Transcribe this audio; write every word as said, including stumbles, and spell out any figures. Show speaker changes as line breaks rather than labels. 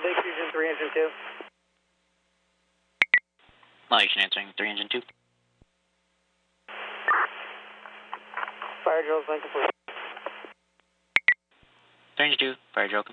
Lake Fusion three engine two.
Malaysian answering three engine two.
Fire drills, Lincoln, please.
three engine two, fire drill.